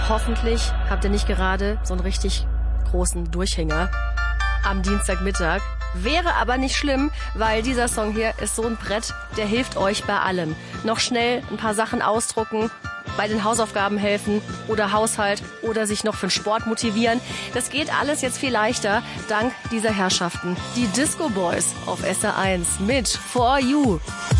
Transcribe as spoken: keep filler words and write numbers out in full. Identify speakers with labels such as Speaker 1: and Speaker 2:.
Speaker 1: Hoffentlich habt ihr nicht gerade so einen richtig großen Durchhänger am Dienstagmittag. Wäre aber nicht schlimm, weil dieser Song hier ist so ein Brett, der hilft euch bei allem. Noch schnell ein paar Sachen ausdrucken, bei den Hausaufgaben helfen oder Haushalt oder sich noch für den Sport motivieren. Das geht alles jetzt viel leichter, dank dieser Herrschaften. Die Disco Boys auf S R eins mit For You.